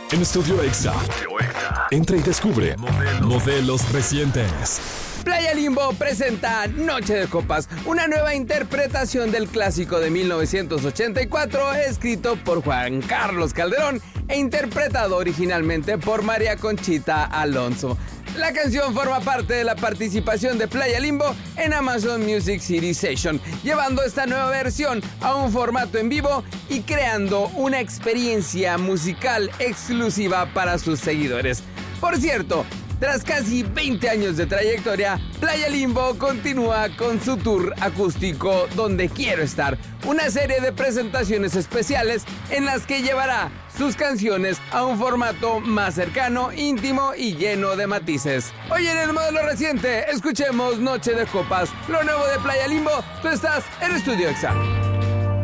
En Estudio Exa. Entra y descubre modelos recientes. Playa Limbo presenta Noche de Copas, una nueva interpretación del clásico de 1984, escrito por Juan Carlos Calderón e interpretado originalmente por María Conchita Alonso. La canción forma parte de la participación de Playa Limbo en Amazon Music City Session, llevando esta nueva versión a un formato en vivo y creando una experiencia musical exclusiva para sus seguidores. Por cierto, tras casi 20 años de trayectoria, Playa Limbo continúa con su tour acústico Donde Quiero Estar, una serie de presentaciones especiales en las que llevará sus canciones a un formato más cercano, íntimo y lleno de matices. Hoy en el modelo reciente, escuchemos Noche de Copas, lo nuevo de Playa Limbo. Tú estás en Estudio Exa.